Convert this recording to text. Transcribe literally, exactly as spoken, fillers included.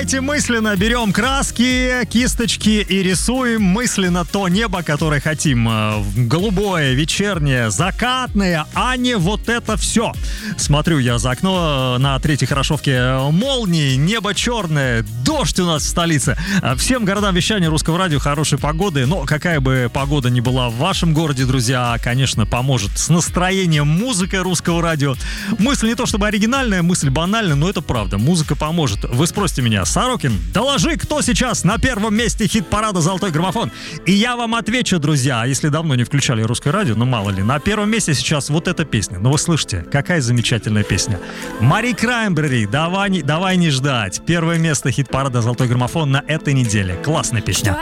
Давайте мысленно берем краски, кисточки и рисуем мысленно то небо, которое хотим. Голубое, вечернее, закатное, а не вот это все. Смотрю я за окно на третьей Хорошовке: молнии, небо черное, дождь у нас в столице. Всем городам вещания Русского радио хорошей погоды. Но какая бы погода ни была в вашем городе, друзья, конечно, поможет с настроением музыка Русского радио. Мысль не то чтобы оригинальная, мысль банальная, но это правда. Музыка поможет. Вы спросите меня: Сорокин, доложи, кто сейчас на первом месте хит-парада «Золотой граммофон». И я вам отвечу, друзья, если давно не включали Русское радио, ну мало ли, на первом месте сейчас вот эта песня. Ну вы слышите, какая замечательная песня. Мари Краймбрери, давай, давай не ждать. Первое место хит-парада «Золотой граммофон» на этой неделе. Классная песня.